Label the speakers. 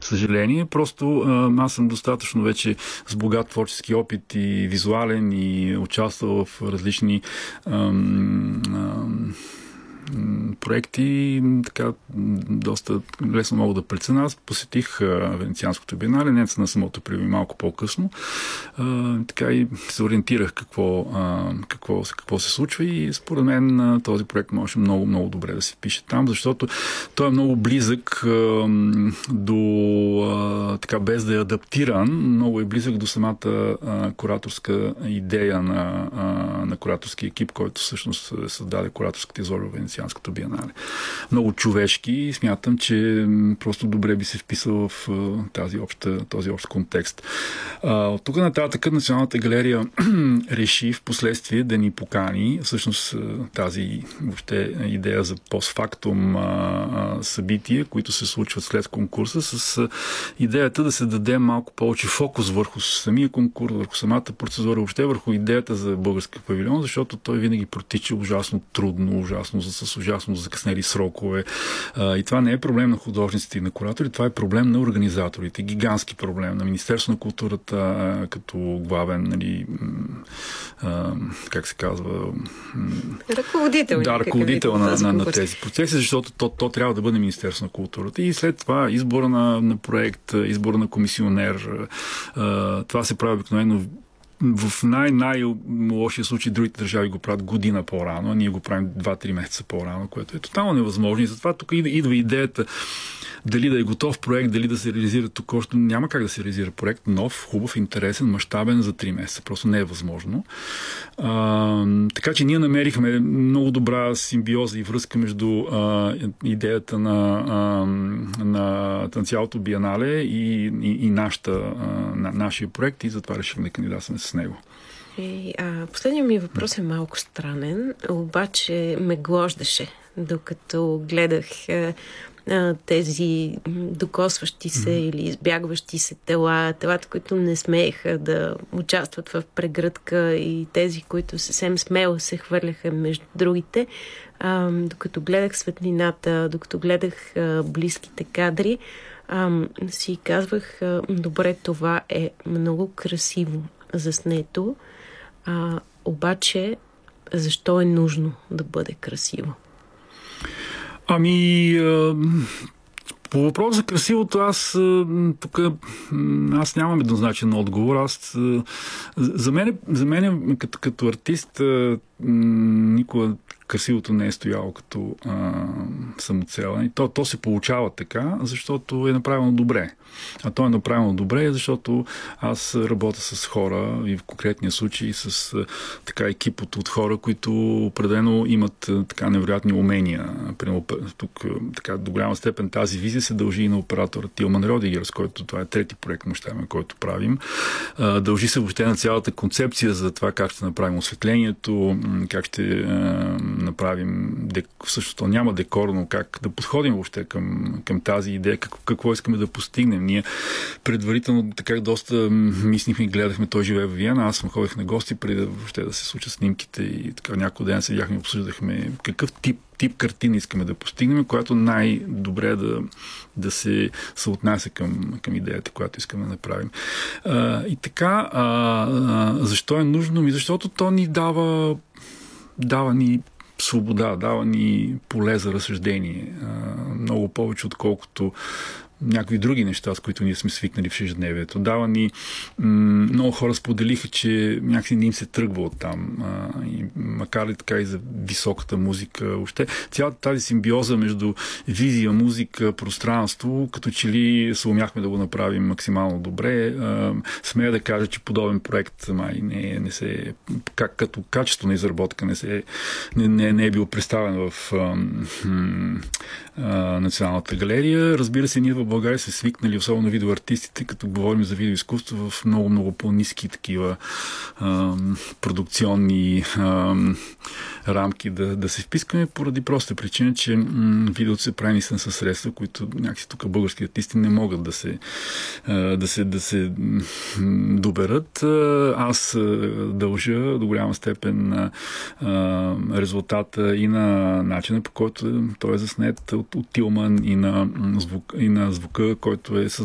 Speaker 1: съжаление. Просто аз съм достатъчно вече с богат творчески опит и визуален и участвал в различни проекти, така доста лесно мога да преценя. Аз посетих Венецианското биенале, не на самото приеми, малко по-късно. Така и се ориентирах какво се случва и според мен този проект може много, много добре да се впише там, защото той е много близък до така без да е адаптиран, много е близък до самата кураторска идея на кураторски екип, който всъщност създаде кураторската изложба в Венецианското биенале. Много човешки и смятам, че просто добре би се вписал в този общ контекст. От тук нататък Националната галерия реши в последствие да ни покани, всъщност тази въобще идея за постфактум събития, които се случват след конкурса, с идеята да се даде малко повече фокус върху самия конкурс, върху самата процедура, въобще върху идеята за български павилион, защото той винаги протича ужасно трудно, с ужасно закъснели срокове. И това не е проблем на художниците и на куратори, това е проблем на организаторите. Гигантски проблем на Министерство на културата като главен, нали, как се казва... ръководител на тези процеси, защото то трябва да бъде Министерство на културата. И след това избора на проект, избора на комисионер, това се прави обикновено в най-лошия случай другите държави го правят година по-рано, а ние го правим 2-3 месеца по-рано, което е тотално невъзможно. И затова тук идва идеята дали да е готов проект, дали да се реализира тук още. Няма как да се реализира проект нов, хубав, интересен, мащабен за 3 месеца. Просто не е възможно. Така че ние намерихме много добра симбиоза и връзка между идеята на цялото биенале и нашия проект и затова решихме да кандидатстваме с него.
Speaker 2: Последният ми въпрос е малко странен, обаче ме глождаше, докато гледах тези докосващи се или избягващи се телата, които не смееха да участват в прегръдка и тези, които съвсем смело се хвърляха между другите. Докато гледах светлината, докато гледах близките кадри, си казвах, добре, това е много красиво заснето, обаче защо е нужно да бъде красиво?
Speaker 1: По въпрос за красивото, аз нямам еднозначен отговор. За мен като артист никога красивото не е стояло като самоцел. И то се получава така, защото е направено добре. А то е направено добре, защото аз работя с хора и в конкретния случай с така екип от хора, които определено имат така невероятни умения. Тук така до голяма степен тази визия се дължи и на оператора Тилман Родигер, с който това е трети проект мащабен, който правим. Дължи се въобще на цялата концепция за това как ще направим осветлението, как ще направим, всъщност няма декорно, как да подходим въобще към тази идея, какво искаме да постигнем. Ние предварително така доста мислихме и гледахме, той живее в Виена, аз съм ходих на гости преди въобще да се случат снимките и така някой ден седяхме и обсъждахме какъв тип картина искаме да постигнем, която най-добре да се съотнася към идеята, която искаме да направим. И така, защо е нужно? Защото то ни дава ни свобода, дава ни поле за разсъждение. Много повече, отколкото някакви други неща, с които ние сме свикнали в ежедневието. Дава ни... много хора споделиха, че някакси не им се тръгва оттам. И макар и така и за високата музика. Въобще цялата тази симбиоза между визия, музика, пространство, като че ли се умяхме да го направим максимално добре. Смея да кажа, че подобен проект май не се... като качество на изработка не е бил представен в Националната галерия. Разбира се, ние в България се свикнали, особено видеоартистите, като говорим за видеоизкуство, в много по-ниски такива продукционни рамки да се впискаме, поради проста причина, че видеото се прави наистина със средства, които някакси тук български артисти не могат да се доберат. Аз дължа до голяма степен на резултата и на начина, по който той е заснет от Тилман, и на звука, който е